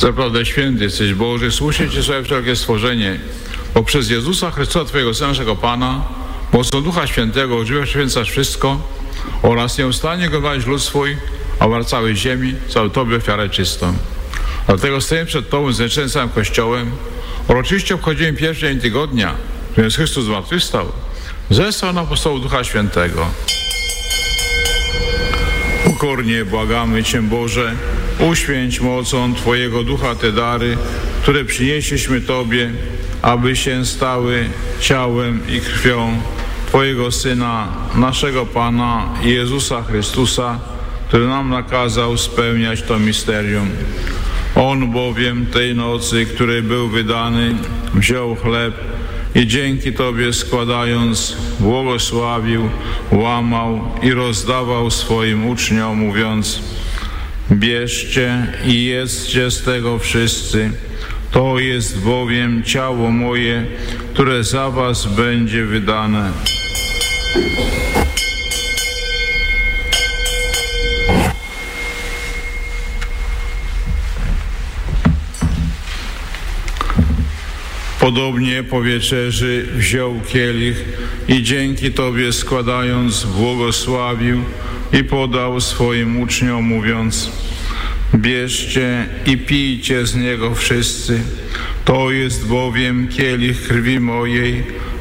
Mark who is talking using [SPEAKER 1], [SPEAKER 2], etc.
[SPEAKER 1] Zaprawdę święty jesteś Boży, słyszy Cię sobie wszelkie stworzenie, bo przez Jezusa Chrystusa, Twojego Syna, naszego Pana, mocą Ducha Świętego ożywiasz, święcasz wszystko oraz nieustannie godowałeś lud swój, a całej ziemi, całą Tobie ofiarę czystą. Dlatego stoję przed Tobą zjednoczonym całym Kościołem. Uroczyście obchodzimy pierwszy dzień tygodnia, w którym Chrystus zmartwychwstał, zesłał na apostołów Ducha Świętego. Pokornie błagamy Cię, Boże, uświęć mocą Twojego Ducha te dary, które przynieśliśmy Tobie, aby się stały ciałem i krwią Twojego Syna, naszego Pana Jezusa Chrystusa, który nam nakazał spełniać to misterium. On bowiem tej nocy, której był wydany, wziął chleb i dzięki Tobie składając, błogosławił, łamał i rozdawał swoim uczniom, mówiąc: bierzcie i jedzcie z tego wszyscy, to jest bowiem ciało moje, które za was będzie wydane. Podobnie po wieczerzy wziął kielich i dzięki Tobie składając, błogosławił i podał swoim uczniom, mówiąc: bierzcie i pijcie z niego wszyscy, to jest bowiem kielich krwi mojej,